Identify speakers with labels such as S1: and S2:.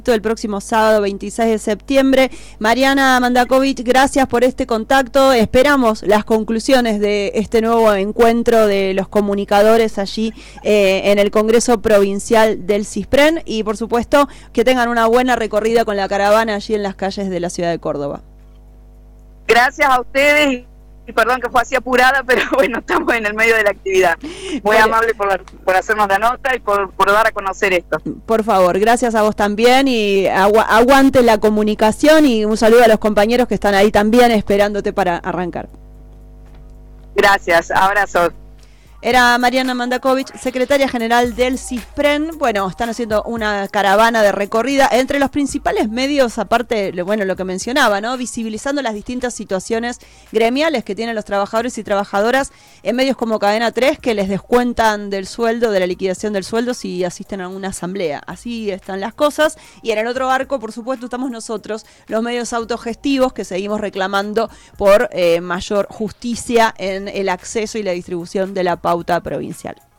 S1: el próximo sábado 26 de septiembre. Mariana Mandakovich, gracias por este contacto. Esperamos las conclusiones de este nuevo encuentro de los comunicadores allí en el Congreso Provincial del CISPREN y por supuesto que tengan una buena recorrida con la caravana allí en las calles de la ciudad de Córdoba.
S2: Gracias a ustedes. Y perdón que fue así apurada, pero bueno, estamos en el medio de la actividad. Muy amable por hacernos la nota y por dar a conocer esto.
S1: Por favor, gracias a vos también y aguante la comunicación y un saludo a los compañeros que están ahí también esperándote para arrancar.
S2: Gracias, abrazos.
S1: Era Mariana Mandakovich, secretaria general del CISPREN. Bueno, están haciendo una caravana de recorrida entre los principales medios, aparte, bueno, lo que mencionaba, ¿no? Visibilizando las distintas situaciones gremiales que tienen los trabajadores y trabajadoras en medios como Cadena 3, que les descuentan del sueldo, de la liquidación del sueldo, si asisten a una asamblea. Así están las cosas. Y en el otro arco, por supuesto, estamos nosotros, los medios autogestivos, que seguimos reclamando por mayor justicia en el acceso y la distribución de la pauta provincial.